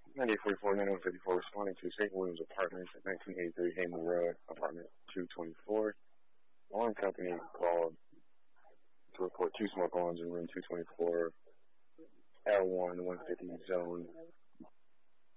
9844, 9154, responding to St. Williams Apartments at 1983 Hamer Road, apartment 224. Alarm company called to report two smoke alarms in room 224, L1, 150 zone